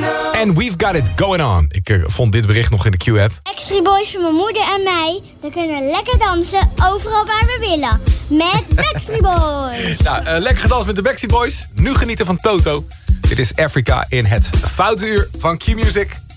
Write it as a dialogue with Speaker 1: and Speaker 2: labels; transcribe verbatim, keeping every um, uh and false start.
Speaker 1: En we've got it going on. Ik uh, vond dit bericht nog in de Q-app.
Speaker 2: Backstreet Boys van mijn moeder en mij. Dan kunnen we lekker dansen overal waar we willen. Met Backstreet Boys.
Speaker 1: Nou, uh, lekker gedanst met de Backstreet Boys. Nu genieten van Toto. Dit is Africa in het Foute Uur van Q-Music.